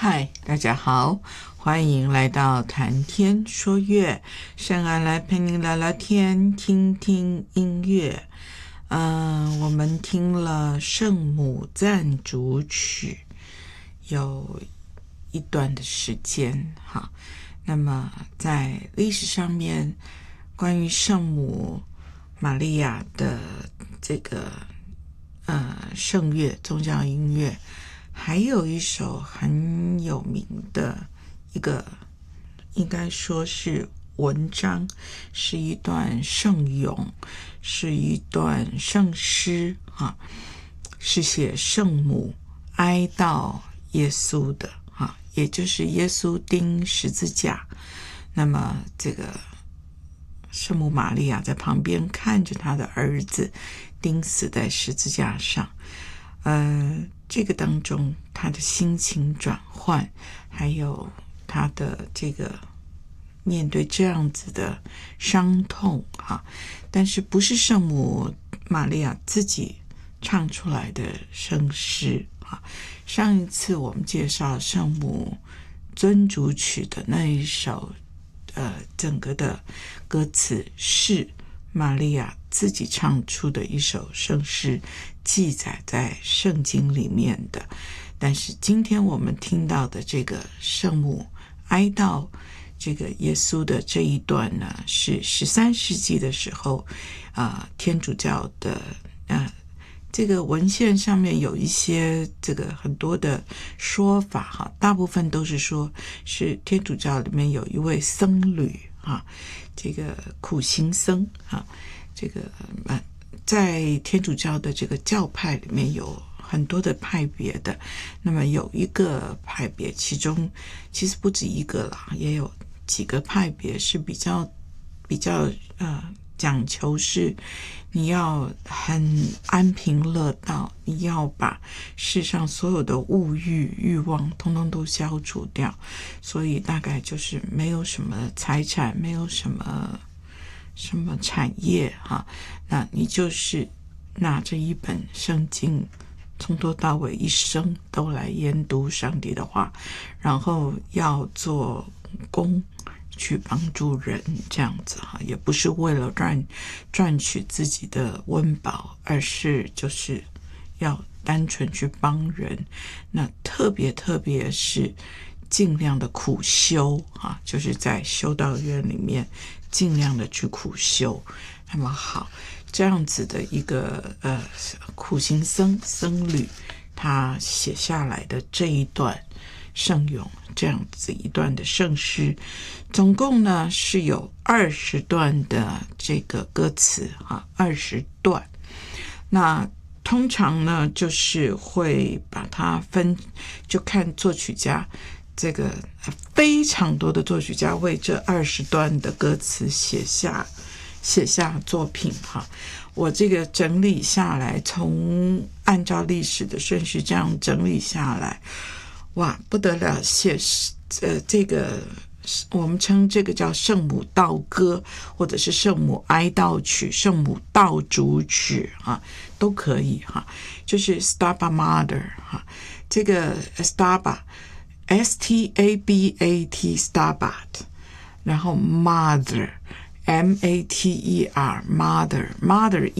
嗨，大家好，欢迎来到谈天说乐，圣安来陪您聊聊天，听听音乐。我们听了圣母赞主曲有一段的时间哈。那么在历史上面，关于圣母玛利亚的这个圣乐宗教音乐，还有一首很有名的一个，应该说是文章，是一段圣咏，是一段圣诗啊，是写圣母哀悼耶稣的啊，也就是耶稣钉十字架。那么这个圣母玛利亚在旁边看着她的儿子钉死在十字架上，这个当中他的心情转换，还有他的这个面对这样子的伤痛但是不是圣母玛利亚自己唱出来的圣诗上一次我们介绍圣母尊主曲的那一首整个的歌词是玛利亚自己唱出的一首圣诗，记载在圣经里面的。但是今天我们听到的这个圣母哀悼这个耶稣的这一段呢，是13世纪的时候天主教的这个文献上面有一些这个很多的说法大部分都是说是天主教里面有一位僧侣这个苦行僧这个在天主教的这个教派里面有很多的派别的，那么有一个派别，其中其实不止一个啦，也有几个派别是比较讲求是你要很安贫乐道，你要把世上所有的物欲欲望通通都消除掉，所以大概就是没有什么财产，没有什么产业那你就是拿着一本圣经，从头到尾一生都来研读上帝的话，然后要做工去帮助人，这样子也不是为了赚取自己的温饱，而是就是要单纯去帮人。那特别是尽量的苦修就是在修道院里面尽量的去苦修。那么好，这样子的一个苦行僧侣，他写下来的这一段圣咏，这样子一段的圣诗，总共呢是有20段的这个歌词20段。那通常呢就是会把它分，就看作曲家，这个非常多的作曲家为这20段的歌词写下作品我这个整理下来，从按照历史的顺序这样整理下来，哇，不得了！这个我们称这个叫圣母悼歌，或者是圣母哀悼曲、圣母悼主曲都可以就是 Stabat Mater 这个 Stabat S-T-A-B-A-T Stabat， 然后 Mother M-A-T-E-R Mother